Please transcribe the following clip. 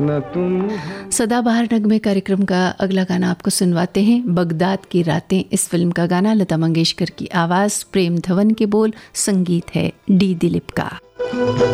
सदाबहार नगमे कार्यक्रम का अगला गाना आपको सुनवाते हैं, बगदाद की रातें। इस फिल्म का गाना लता मंगेशकर की आवाज़, प्रेम धवन के बोल, संगीत है डी दिलीप का।